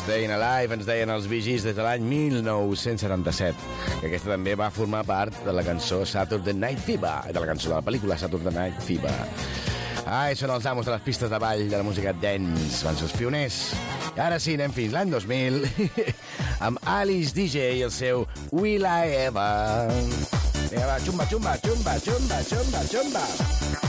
Staying Alive, ens deien els Bee Gees des de l'any 1977, que aquesta també va formar part de la cançó Saturday Night Fever, de la cançó de la pel·lícula Saturday Night Fever. Són els amos de les pistes de ball de la música dance, van ser els pioners. I ara sí, anem fins l'any 2000 amb Alice DJ i el seu Will I Ever. Vinga, va, xumba, xumba, xumba, xumba, xumba, xumba.